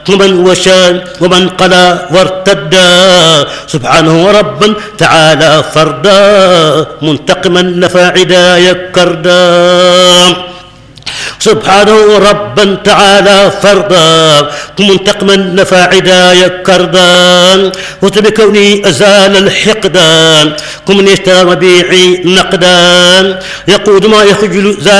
ومن وشى ومن قلى وارتدى سبحانه ربا تعالى فردا منتقما نفى عداي كردا سبحانه ربا تعالى فردا منتقما نفى عداي كردا وبكوني أزال الحقدان كمن يشترى مبيعي نقدا يقود ما يخجل